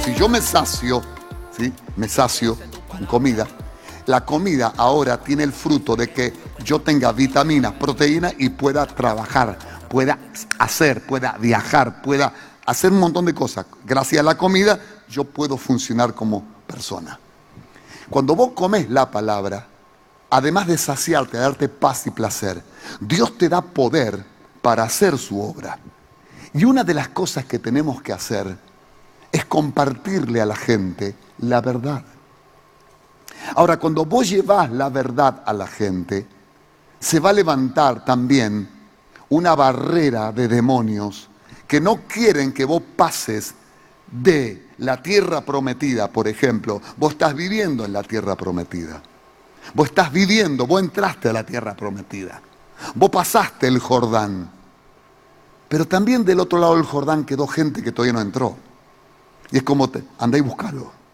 Si yo me sacio, ¿sí? Me sacio con comida. La comida ahora tiene el fruto de que yo tenga vitaminas, proteínas y pueda trabajar, pueda hacer, pueda viajar, pueda hacer un montón de cosas. Gracias a la comida yo puedo funcionar como persona. Cuando vos comes la palabra, además de saciarte, de darte paz y placer, Dios te da poder para hacer su obra. Y una de las cosas que tenemos que hacer es compartirle a la gente la verdad. Ahora, cuando vos llevás la verdad a la gente, se va a levantar también una barrera de demonios que no quieren que vos pases de la tierra prometida. Por ejemplo, vos estás viviendo en la tierra prometida. Vos estás viviendo, vos entraste a la tierra prometida. Vos pasaste el Jordán. Pero también del otro lado del Jordán quedó gente que todavía no entró. Y es como, andá y buscalo.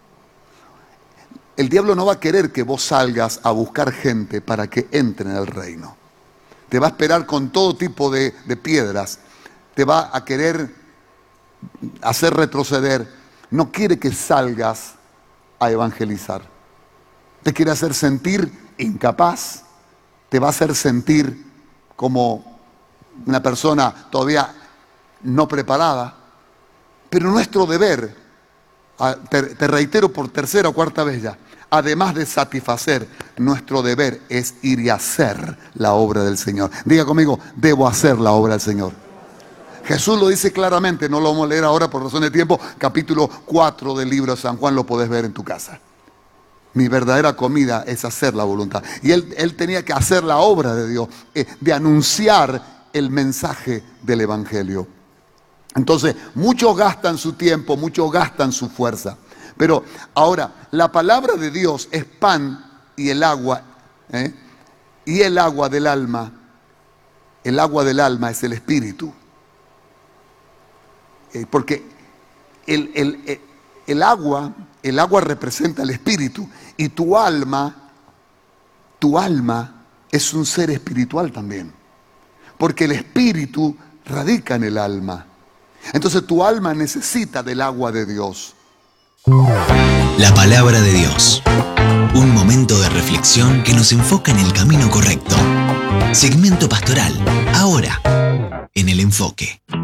El diablo no va a querer que vos salgas a buscar gente para que entre en el reino. Te va a esperar con todo tipo de piedras. Te va a querer hacer retroceder. No quiere que salgas a evangelizar. Te quiere hacer sentir incapaz. Te va a hacer sentir como una persona todavía no preparada. Pero nuestro deber, te reitero por tercera o cuarta vez ya, además de satisfacer, nuestro deber es ir y hacer la obra del Señor. Diga conmigo, debo hacer la obra del Señor. Jesús lo dice claramente, no lo vamos a leer ahora por razón de tiempo, capítulo 4 del libro de San Juan, lo podés ver en tu casa. Mi verdadera comida es hacer la voluntad. Y él tenía que hacer la obra de Dios, de anunciar el mensaje del Evangelio. Entonces, muchos gastan su tiempo, muchos gastan su fuerza. Pero ahora, la palabra de Dios es pan y el agua, y el agua del alma. El agua del alma es el espíritu. Porque el agua representa el espíritu. Y tu alma es un ser espiritual también. Porque el espíritu radica en el alma. Entonces tu alma necesita del agua de Dios. La palabra de Dios. Un momento de reflexión que nos enfoca en el camino correcto. Segmento pastoral. Ahora, en El Enfoque.